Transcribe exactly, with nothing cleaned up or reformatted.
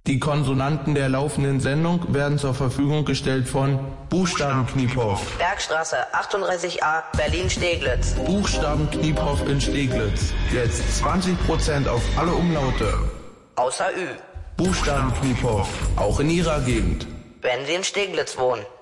Die Konsonanten der laufenden Sendung werden zur Verfügung gestellt von Buchstabenkniepow. Bergstraße achtunddreißig a, Berlin-Steglitz. Buchstabenkniepow in Steglitz. Jetzt zwanzig Prozent auf alle Umlaute. Außer Ü. Buchstabenkniepow, auch in Ihrer Gegend. Wenn Sie in Steglitz wohnen.